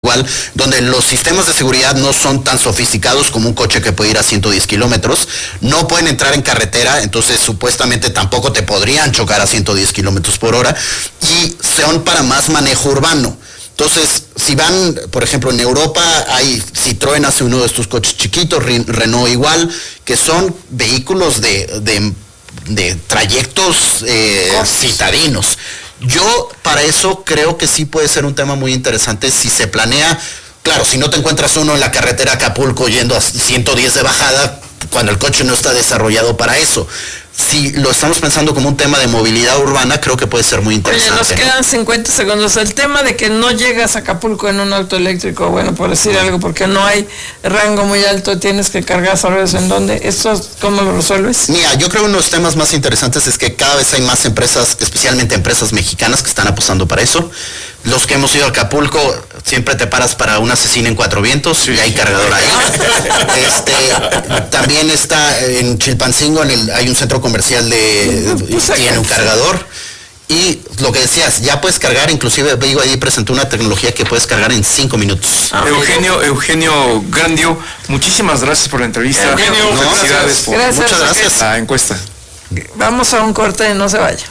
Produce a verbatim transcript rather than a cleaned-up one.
cual, donde los sistemas de seguridad no son tan sofisticados como un coche que puede ir a ciento diez kilómetros, no pueden entrar en carretera, entonces supuestamente tampoco te podrían chocar a ciento diez kilómetros por hora, y son para más manejo urbano. Entonces, si van, por ejemplo, en Europa, hay Citroën hace uno de estos coches chiquitos, Renault igual, que son vehículos de, de, de trayectos eh, citadinos. Yo para eso creo que sí puede ser un tema muy interesante si se planea. Claro, si no te encuentras uno en la carretera Acapulco yendo a ciento diez de bajada, cuando el coche no está desarrollado para eso. Si lo estamos pensando como un tema de movilidad urbana, creo que puede ser muy interesante. Oye, nos quedan cincuenta segundos. El tema de que no llegas a Acapulco en un auto eléctrico, bueno, por decir algo, porque no hay rango muy alto, tienes que cargar, ¿sabes en dónde? ¿Esto cómo lo resuelves? Mira, yo creo que uno de los temas más interesantes es que cada vez hay más empresas, especialmente empresas mexicanas, que están apostando para eso. Los que hemos ido a Acapulco, siempre te paras para un asesino en Cuatro Vientos, sí, y hay cargador ahí. Este, también está en Chilpancingo, en el, hay un centro comercial de, tiene un cargador. Y lo que decías, ya puedes cargar, inclusive Vigo ahí presentó una tecnología que puedes cargar en cinco minutos. Ah, Eugenio, Eugenio Grandio, muchísimas gracias por la entrevista. Eugenio, no, felicidades por gracias. Muchas gracias. la encuesta. Vamos a un corte, no se vaya.